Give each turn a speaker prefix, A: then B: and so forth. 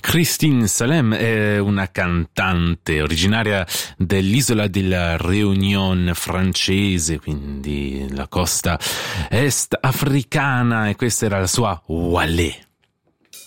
A: Christine Salem è una cantante originaria dell'isola della Réunion francese, quindi la costa est africana, e questa era la sua Wale.